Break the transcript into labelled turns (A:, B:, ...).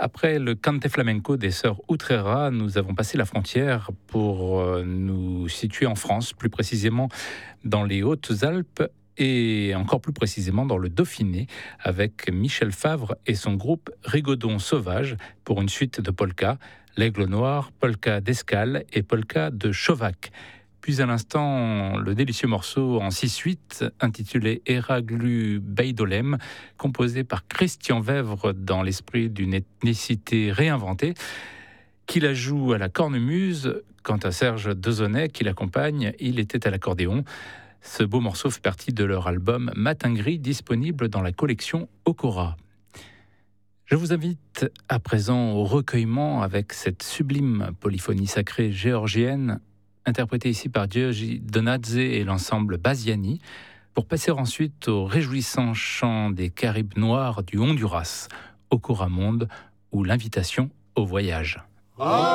A: Après le Cante Flamenco des sœurs Utrera, nous avons passé la frontière pour nous situer en France, plus précisément dans les Hautes-Alpes et encore plus précisément dans le Dauphiné, avec Michel Favre et son groupe Rigodon Sauvage pour une suite de polka, l'Aigle Noir, polka d'Escale et polka de Chovac. Puis à l'instant, le délicieux morceau en 6/8 intitulé Eraglu Beidolem, composé par Christian Vèvre dans l'esprit d'une ethnicité réinventée, qui la joue à la cornemuse. Quant à Serge Dezonnet qui l'accompagne, il était à l'accordéon. Ce beau morceau fait partie de leur album Matin Gris, disponible dans la collection Okora. Je vous invite à présent au recueillement avec cette sublime polyphonie sacrée géorgienne, interprété ici par György Donadze et l'ensemble Baziani, pour passer ensuite au réjouissant chant des Caribes noirs du Honduras, Okora Monde, ou l'invitation au voyage.